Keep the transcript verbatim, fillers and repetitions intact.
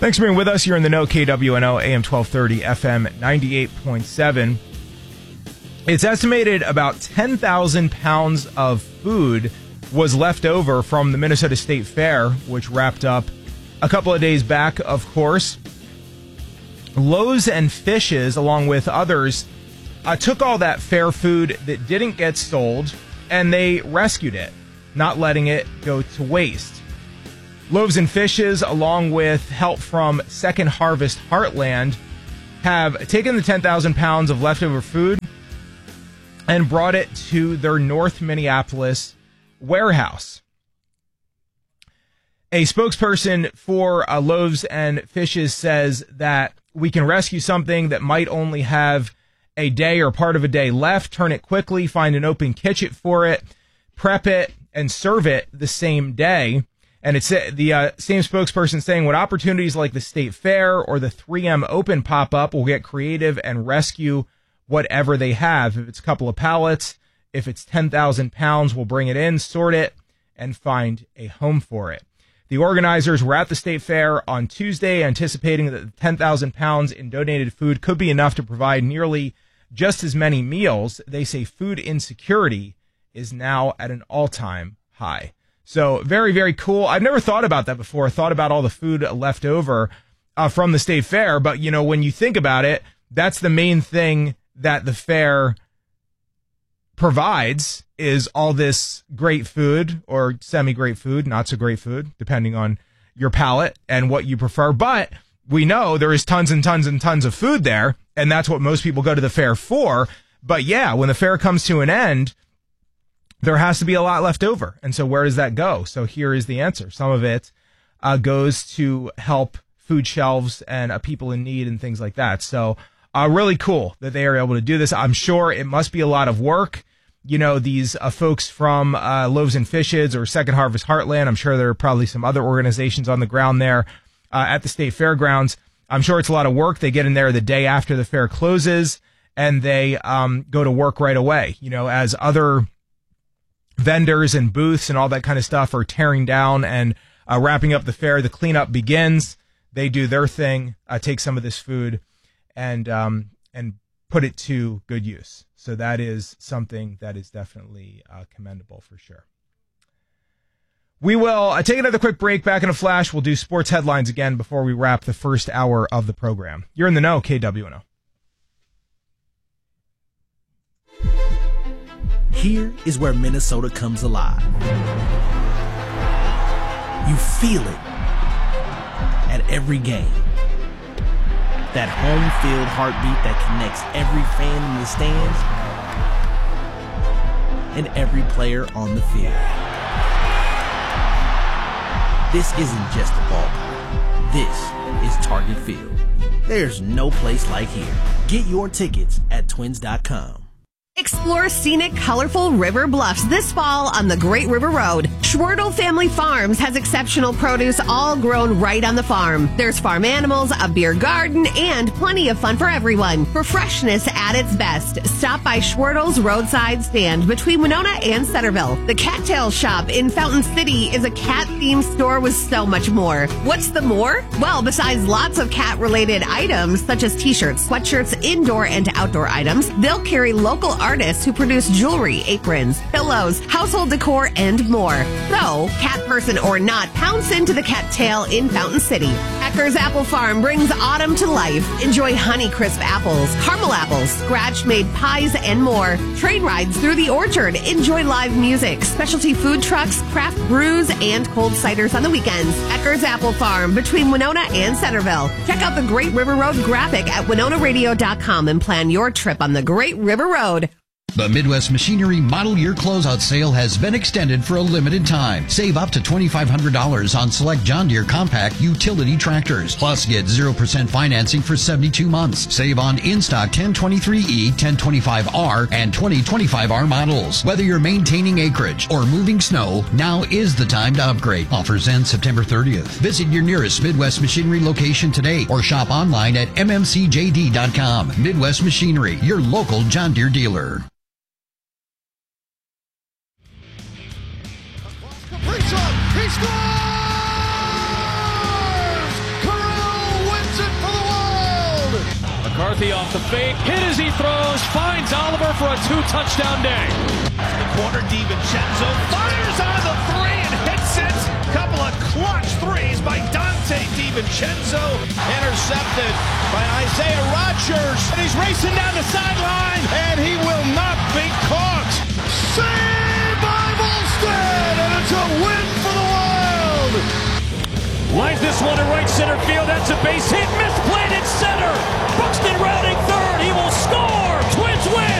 Thanks for being with us. You're in the know, K W N O, A M twelve thirty, F M ninety-eight point seven. It's estimated about ten thousand pounds of food was left over from the Minnesota State Fair, which wrapped up a couple of days back, of course. Loaves and Fishes, along with others, uh, took all that fair food that didn't get sold, and they rescued it, not letting it go to waste. Loaves and Fishes, along with help from Second Harvest Heartland, have taken the ten thousand pounds of leftover food and brought it to their North Minneapolis warehouse. A spokesperson for uh, Loaves and Fishes says that we can rescue something that might only have a day or part of a day left, turn it quickly, find an open kitchen for it, prep it, and serve it the same day. And it's the uh, same spokesperson saying when opportunities like the State Fair or the three M Open pop up, we'll get creative and rescue whatever they have. If it's a couple of pallets, if it's ten thousand pounds, we'll bring it in, sort it, and find a home for it. The organizers were at the State Fair on Tuesday, anticipating that the ten thousand pounds in donated food could be enough to provide nearly just as many meals. They say food insecurity is now at an all-time high. So very, very cool. I've never thought about that before. I thought about all the food left over uh, from the State Fair. But, you know, when you think about it, that's the main thing that the fair provides is all this great food or semi-great food, not so great food, depending on your palate and what you prefer. But we know there is tons and tons and tons of food there, and that's what most people go to the fair for. But yeah, when the fair comes to an end, there has to be a lot left over. And so where does that go? So here is the answer. Some of it uh, goes to help food shelves and uh, people in need and things like that. So uh, really cool that they are able to do this. I'm sure it must be a lot of work. You know, these uh, folks from uh, Loaves and Fishes or Second Harvest Heartland, I'm sure there are probably some other organizations on the ground there uh, at the state fairgrounds. I'm sure it's a lot of work. They get in there the day after the fair closes, and they um, go to work right away. You know, as other vendors and booths and all that kind of stuff are tearing down and uh, wrapping up the fair, the cleanup begins. They do their thing, uh, take some of this food and um, and put it to good use. So that is something that is definitely uh, commendable for sure. We will uh, take another quick break. Back in a flash. We'll do sports headlines again before we wrap the first hour of the program. You're in the know, K W N O. Here is where Minnesota comes alive. You feel it at every game. That home field heartbeat that connects every fan in the stands and every player on the field. This isn't just a ballpark. This is Target Field. There's no place like here. Get your tickets at twins dot com. Explore scenic, colorful river bluffs this fall on the Great River Road. Schwertle Family Farms has exceptional produce all grown right on the farm. There's farm animals, a beer garden, and plenty of fun for everyone. For freshness at its best, stop by Schwertle's roadside stand between Winona and Centerville. The Cattail Shop in Fountain City is a cat-themed store with so much more. What's the more? Well, besides lots of cat-related items such as t-shirts, sweatshirts, indoor and outdoor items, they'll carry local artists who produce jewelry, aprons, pillows, household decor, and more. So, cat person or not, pounce into the Cattail in Fountain City. Ecker's Apple Farm brings autumn to life. Enjoy Honeycrisp apples, caramel apples, scratch-made pies, and more. Train rides through the orchard. Enjoy live music, specialty food trucks, craft brews, and cold ciders on the weekends. Ecker's Apple Farm between Winona and Centerville. Check out the Great River Road graphic at winona radio dot com and plan your trip on the Great River Road. The Midwest Machinery Model Year Closeout Sale has been extended for a limited time. Save up to twenty-five hundred dollars on select John Deere compact utility tractors. Plus, get zero percent financing for seventy-two months. Save on in-stock ten twenty-three E, ten twenty-five R, and twenty twenty-five R models. Whether you're maintaining acreage or moving snow, now is the time to upgrade. Offers end September thirtieth. Visit your nearest Midwest Machinery location today or shop online at m m c j d dot com. Midwest Machinery, your local John Deere dealer. He scores! Corral McCarthy off the fake. Hit as he throws. Finds Oliver for a two-touchdown day. The corner, DiVincenzo fires on the three and hits it. Couple of clutch threes by Dante DiVincenzo. Intercepted by Isaiah Rodgers. And he's racing down the sideline, and he will not be caught. Saved by Volstead, and it's a win for the Wild. Lines this one to right center field. That's a base hit. Misplayed at center. Buxton routing third. He will score. Twins win.